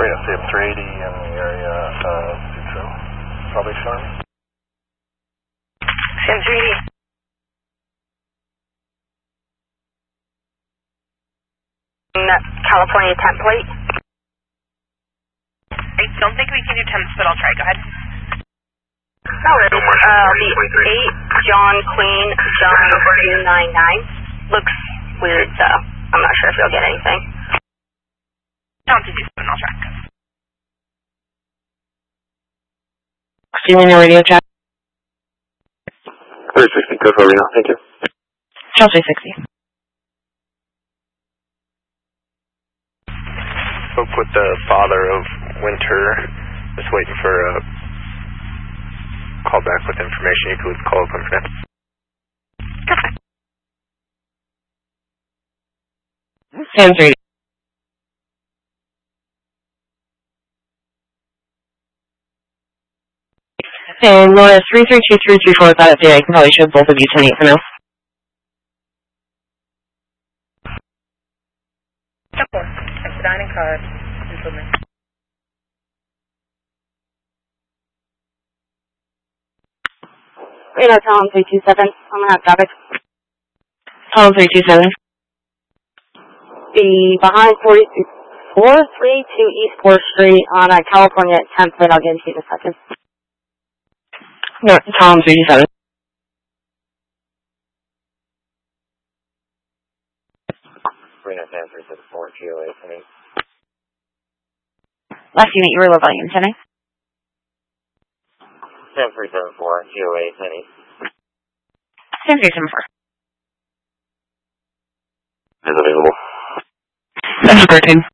I see him 380 in the area of Sutro. Salvation Army. Sam 380. California template. I don't think we can do temps, but I'll try. Go ahead. The 8 John Queen John 299. Looks weird, so I'm not sure if you'll get anything. I'll do 7. I'll try. Stealing your radio chat. 360, go for Reno, thank you. Charles 360. Spoke with the father of Winter, just waiting for a call back with information. You could call up for now. Sam 380. And Laura 332-334 is out of data. I can probably show both of you 10-8 for now. I'm dining card. Implement. Reno, Tom 327. I'm going to have traffic. Tom 327. Be behind 432 East 4th Street on California template. I'll get into you in a second. No, Tom 327. Reno, Sam 374, GOA, thanks. Last unit, you were low volume, 10-8. Sam 374, GOA, thanks. Sam 374. Is available. That's 13.